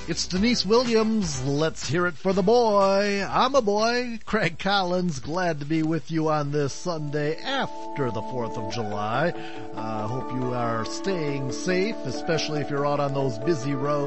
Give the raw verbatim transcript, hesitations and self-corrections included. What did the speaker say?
It's Denise Williams. Let's hear it for the boy. I'm a boy, Craig Collins. Glad to be with you on this Sunday after the fourth of July. I uh, hope you are staying safe, especially if you're out on those busy roads.